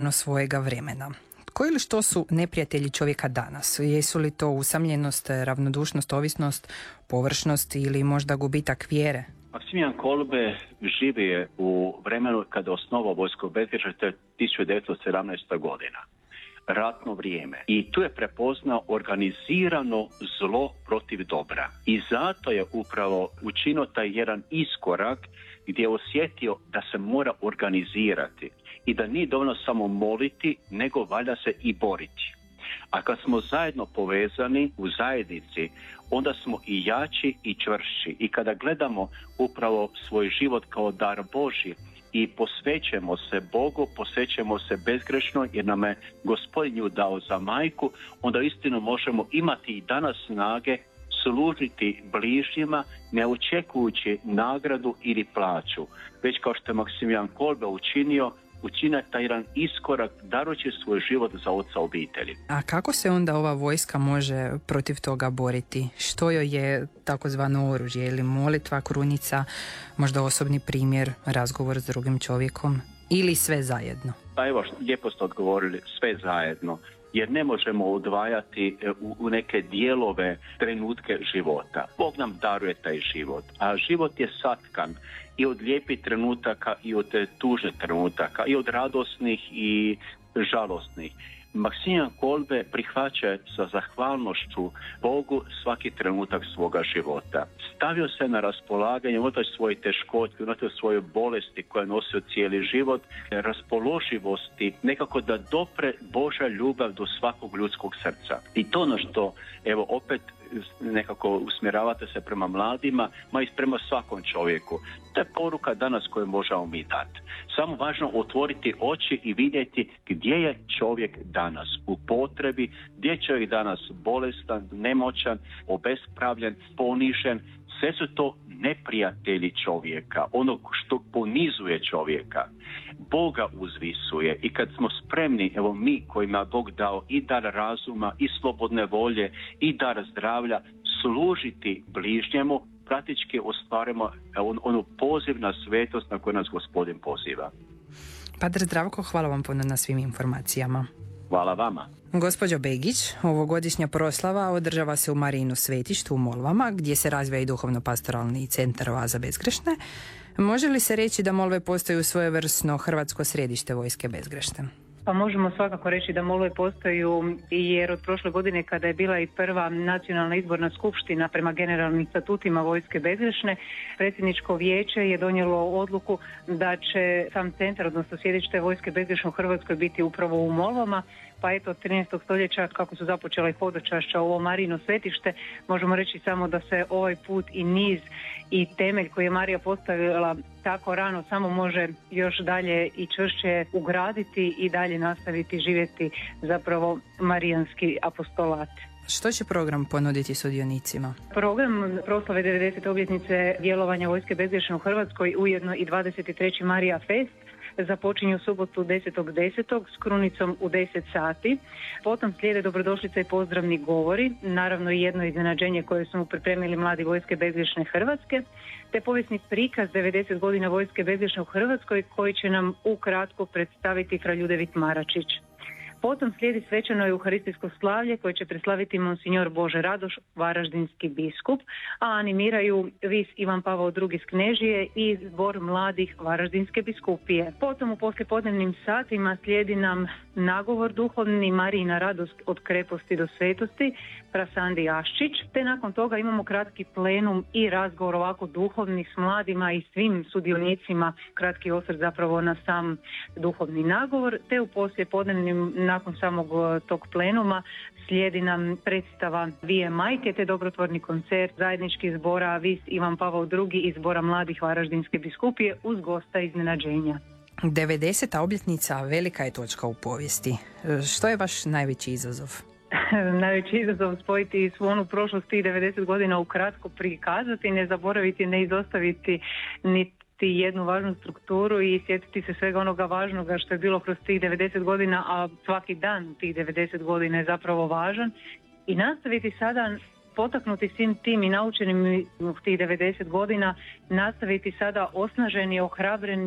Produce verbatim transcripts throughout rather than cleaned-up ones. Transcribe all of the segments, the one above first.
stvarno svojega vremena. Koji ili što su neprijatelji čovjeka danas? Jesu li to usamljenost, ravnodušnost, ovisnost, površnost ili možda gubitak vjere? Maksimilijan Kolbe živi u vremenu kada je osnovao vojsko Bezgrešne, to je tisuću devetsto sedamnaesta godina. Ratno vrijeme. I tu je prepoznao organizirano zlo protiv dobra. I zato je upravo učinio taj jedan iskorak gdje je osjetio da se mora organizirati i da nije dovoljno samo moliti, nego valja se i boriti. A kad smo zajedno povezani u zajednici, onda smo i jači i čvršći. I kada gledamo upravo svoj život kao dar Božji i posvećujemo se Bogu, posvećujemo se bezgrešno jer nam je Gospodin ju dao za majku, onda istinu možemo imati i danas snage služiti bližnjima ne očekujući nagradu ili plaću. Već kao što je Maksimilijan Kolbe učinio, učiniti taj jedan iskorak darujući svoj život za oca obitelji. A kako se onda ova vojska može protiv toga boriti? Što joj je takozvano oružje? Ili molitva, krunica, možda osobni primjer, razgovor s drugim čovjekom ili sve zajedno? Pa evo, lijepo ste odgovorili, sve zajedno. Jer ne možemo odvajati u, u neke dijelove trenutke života. Bog nam daruje taj život, a život je satkan i od lijepih trenutaka i od tužnih trenutaka, i od radosnih i žalosnih. Maksimilijan Kolbe prihvaća sa zahvalnošću Bogu svaki trenutak svoga života. Stavio se na raspolaganje unatoč svoje teškoće, unatoč svoje bolesti koje je nosio cijeli život, raspoloživosti, nekako da dopre Božja ljubav do svakog ljudskog srca. I to ono što, evo, opet nekako usmjeravate se prema mladima, ma i prema svakom čovjeku. To je poruka danas koju možemo mi dati. Samo važno otvoriti oči i vidjeti gdje je čovjek danas u potrebi, gdje je čovjek danas bolestan, nemoćan, obespravljen, ponižen. Sve su to neprijatelji čovjeka, ono što ponizuje čovjeka. Boga uzvisuje i kad smo spremni, evo mi kojima Bog dao i dar razuma, i slobodne volje, i dar zdravlja, služiti bližnjemu, praktički ostvarimo on, onu poziv na svetost na koju nas Gospodin poziva. Padre Zdravko, hvala vam puno na svim informacijama. Hvala vama. Gospođo Begić, ovogodišnja proslava održava se u Marijinu svetištu u Molvama, gdje se razvija i duhovno-pastoralni centar Oaza Bezgrešne. Može li se reći da Molve postaju svojevrsno hrvatsko središte vojske Bezgrešne? Pa možemo svakako reći da Molve postaju, jer od prošle godine kada je bila i prva nacionalna izborna skupština prema generalnim statutima vojske Bezgrešne, predsjedničko vijeće je donijelo odluku da će sam centar, odnosno sjedište vojske Bezgrešne u Hrvatskoj biti upravo u Molvama. Pa eto, od trinaestog stoljeća kako su započela i hodočašća ovo Marijino svetište, možemo reći samo da se ovaj put i niz i temelj koji je Marija postavila tako rano samo može još dalje i čvršće ugraditi i dalje nastaviti živjeti zapravo marijanski apostolat. Što će program ponuditi sudionicima? Program proslave devedesete obljetnice djelovanja vojske Bezgrešne u Hrvatskoj, ujedno i dvadeset treći Marija Fest, započinju u subotu desetog desetog s krunicom u deset sati. Potom slijede dobrodošlica i pozdravni govori, naravno i jedno iznenađenje koje su mu pripremili mladi vojske Bezgrešne Hrvatske, te povijesni prikaz devedeset godina vojske Bezgrešne u Hrvatskoj koji će nam ukratko predstaviti fra Ljudevit Maračić. Potom slijedi svečano euharistijsko slavlje koje će preslaviti monsignor Bože Radoš, varaždinski biskup, a animiraju vis Ivan Pavao drugi iz Knežije i zbor mladih Varaždinske biskupije. Potom u poslijepodnevnim satima slijedi nam nagovor duhovni Marijina radost od kreposti do svetosti, Prasandi Jaščić, te nakon toga imamo kratki plenum i razgovor ovako duhovni s mladima i svim sudionicima, kratki osvrt zapravo na sam duhovni nagovor, te u poslijepodnevnim nakon samog tog plenuma slijedi nam predstava Vije majke te dobrotvorni koncert zajednički zbora Vis Ivan Pavao drugi i zbora mladih Varaždinske biskupije uz gosta iznenađenja. devedeseta obljetnica velika je točka u povijesti. Što je vaš najveći izazov? Najveći izazov spojiti svu onu prošlost tih devedeset godina ukratko prikazati, ne zaboraviti, ne izostaviti ni jednu važnu strukturu i sjetiti se svega onoga važnoga što je bilo kroz tih devedeset godina, a svaki dan tih devedeset godina je zapravo važan i nastaviti sada potaknuti svim tim i naučenim u tih devedeset godina, nastaviti sada osnaženi, ohrabreni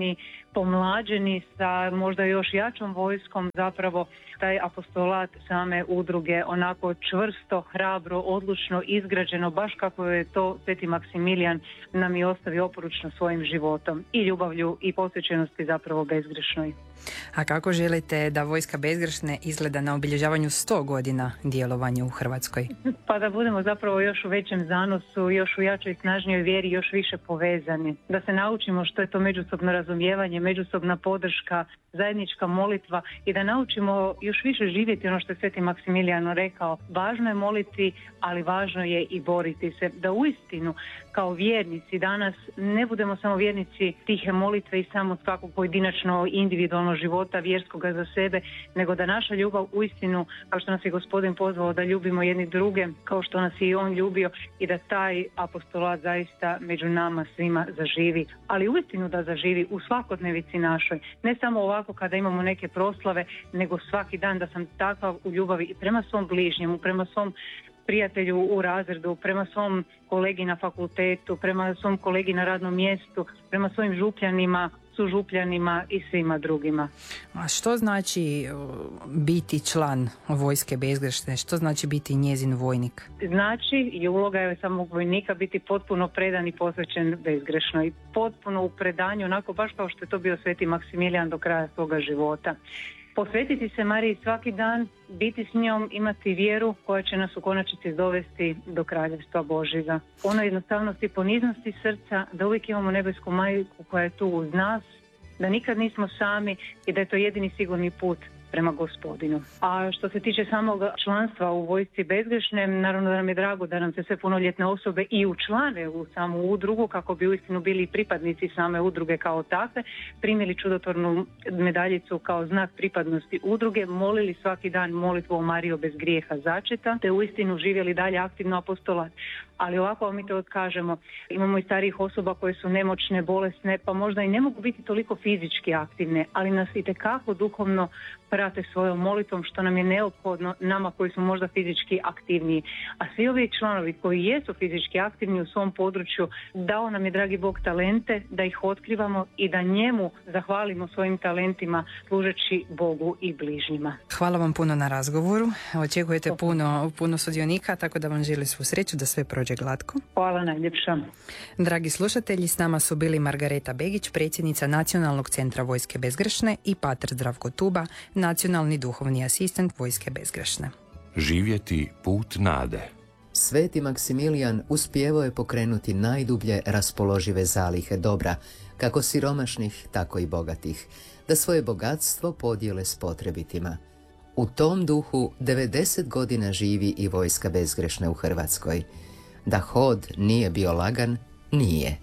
pomlađeni sa možda još jačom vojskom, zapravo taj apostolat same udruge onako čvrsto, hrabro, odlučno izgrađeno, baš kako je to Sveti Maksimilijan nam i ostavio oporučno svojim životom i ljubavlju i posvećenosti zapravo bezgrešnoj. A kako želite da Vojska bezgrešne izgleda na obilježavanju sto godina djelovanja u Hrvatskoj? Pa da budemo zapravo još u većem zanosu, još u jačoj i snažnijoj vjeri, još više povezani. Da se naučimo što je to međusobno razumijevanje, međusobna podrška, zajednička molitva i da naučimo još više živjeti ono što je Sveti Maksimilijan rekao. Važno je moliti, ali važno je i boriti se. Da uistinu kao vjernici danas ne budemo samo vjernici tihe molitve i samo svakog pojedinačno individualno života vjerskoga za sebe, nego da naša ljubav uistinu, kao što nas je Gospodin pozvao da ljubimo jedni druge, kao što nas je i on ljubio, i da taj apostolat zaista među nama svima zaživi. Ali uistinu da zaživi u svakodnevici našoj. Ne samo ovako kada imamo neke proslave, nego svaki dan da sam takav u ljubavi i prema svom bližnjemu, prema svom prijatelju u razredu, prema svom kolegi na fakultetu, prema svom kolegi na radnom mjestu, prema svojim župljanima, sužupljanima i svima drugima. A što znači biti član Vojske bezgrešne? Što znači biti njezin vojnik? Znači, i uloga je samog vojnika biti potpuno predan i posvećen bezgrešnoj. Potpuno u predanju, onako baš kao što je to bio Sveti Maksimilijan do kraja svoga života. Posvetiti se Mariji svaki dan, biti s njom, imati vjeru koja će nas u konačnici dovesti do kraljevstva Božjega. Ono jednostavnosti i poniznosti srca, da uvijek imamo nebesku majku koja je tu uz nas, da nikad nismo sami i da je to jedini sigurni put prema Gospodinu. A što se tiče samog članstva u Vojsci bezgrešne, naravno da nam je drago da nam se sve punoljetne osobe i učlane u samu udrugu kako bi uistinu bili pripadnici same udruge kao takve, primili čudotvornu medaljicu kao znak pripadnosti udruge, molili svaki dan molitvu o Marijo bez grijeha začeta, te uistinu živjeli dalje aktivno apostolat. Ali ovako mi to odkažemo. Imamo i starijih osoba koje su nemoćne, bolesne, pa možda i ne mogu biti toliko fizički aktivne, ali nas itekako duhovno prate svojom molitvom, što nam je neophodno nama koji smo možda fizički aktivniji. A svi ovi članovi koji jesu fizički aktivni u svom području, dao nam je dragi Bog talente da ih otkrivamo i da njemu zahvalimo svojim talentima služeći Bogu i bližnjima. Hvala vam puno na razgovoru. Očekujete puno, puno sudionika, tako da vam želim svu sreću da sve prođe glatko. Hvala najljepša. Dragi slušatelji, s nama su bili Margareta Begić, predsjednica Nacionalnog centra Vojske bezgrešne, i pater Zdravko Tuba, nacionalni duhovni asistent Vojske bezgrešne. Živjeti put nade. Sveti Maksimilijan uspijevao je pokrenuti najdublje raspoložive zalihe dobra, kako siromašnih, tako i bogatih, da svoje bogatstvo podijele s potrebitima. U tom duhu devedeset godina živi i Vojska bezgrešne u Hrvatskoj. Da hod nije bio lagan, nije.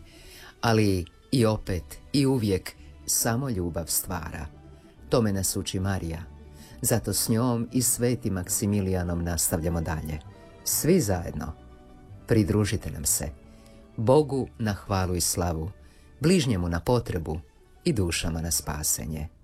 Ali i opet i uvijek samo ljubav stvara. Tome nas uči Marija. Zato s njom i Svetim Maksimilijanom nastavljamo dalje. Svi zajedno. Pridružite nam se. Bogu na hvalu i slavu, bližnjemu na potrebu i dušama na spasenje.